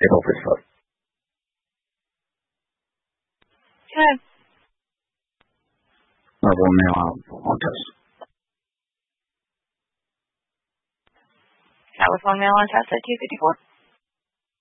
Table for vote. Okay. Marvel mail on test. That was one mail on test at 2:54.